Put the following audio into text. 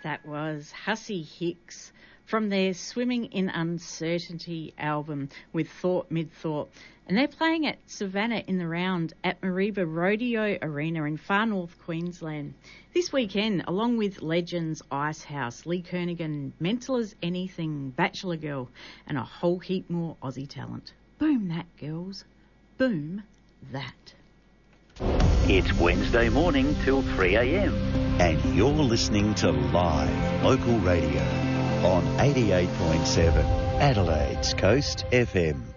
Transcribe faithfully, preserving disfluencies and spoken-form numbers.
That was Hussey Hicks from their Swimming in Uncertainty album with Thought Mid-Thought. And they're playing at Savannah in the Round at Mareeba Rodeo Arena in far north Queensland this weekend, along with Legends, Icehouse, Lee Kernaghan, Mental as Anything, Bachelor Girl, and a whole heap more Aussie talent. Boom that, girls. Boom that. It's Wednesday morning till three a.m. And you're listening to Live Local Radio on eighty-eight point seven Adelaide's Coast F M.